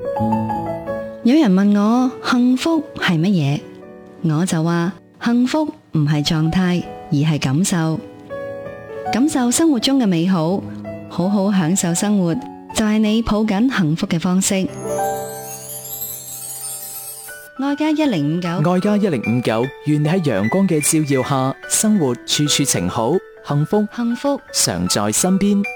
有人問我幸福係乜嘢，我就話幸福唔係狀態，而係感受。感受生活中嘅美好，好好享受生活，就係你抱緊幸福嘅方式。愛家1059， 愛家1059，願你喺陽光嘅照耀下，生活處處晴好，幸福幸福常在身邊。